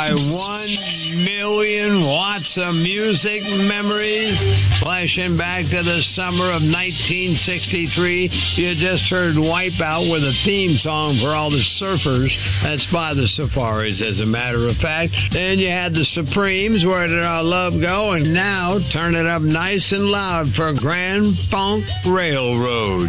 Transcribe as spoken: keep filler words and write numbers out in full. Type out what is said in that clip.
by one million watts of music memories. Flashing back to the summer of nineteen sixty-three, you just heard Wipeout with a theme song for all the surfers. That's by the Safaris, as a matter of fact. Then you had the Supremes, Where Did Our Love Go? And now, turn it up nice and loud for Grand Funk Railroad.